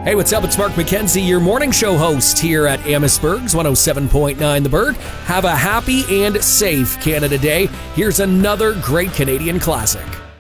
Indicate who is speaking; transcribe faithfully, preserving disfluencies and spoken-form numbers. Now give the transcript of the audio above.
Speaker 1: Hey, what's up? It's Mark McKenzie, your morning show host here at Amherstburg's one oh seven point nine The Berg. Have a happy and safe Canada Day. Here's another great Canadian classic.